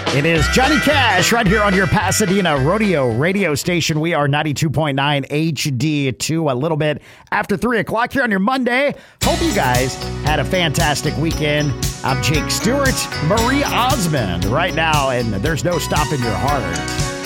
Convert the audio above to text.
It is Johnny Cash right here on your Pasadena Rodeo radio station. We are 92.9 HD2, a little bit after 3 o'clock here on your Monday. Hope you guys had a fantastic weekend. I'm Jake Stewart, Marie Osmond right now, and there's no stopping your heart.